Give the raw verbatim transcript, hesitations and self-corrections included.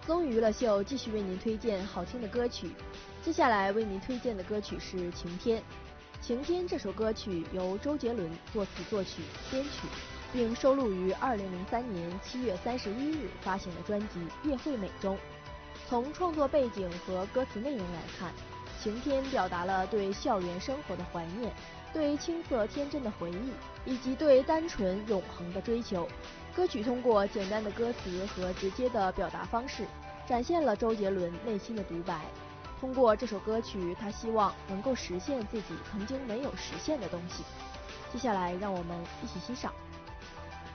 松娱乐秀继续为您推荐好听的歌曲，接下来为您推荐的歌曲是《晴天》。《晴天》这首歌曲由周杰伦作词作曲编曲，并收录于二零零三年七月三十一日发行的专辑《叶惠美》中。从创作背景和歌词内容来看，《晴天》表达了对校园生活的怀念，对青涩天真的回忆，以及对单纯永恒的追求。歌曲通过简单的歌词和直接的表达方式，展现了周杰伦内心的独白。通过这首歌曲，他希望能够实现自己曾经没有实现的东西。接下来，让我们一起欣赏。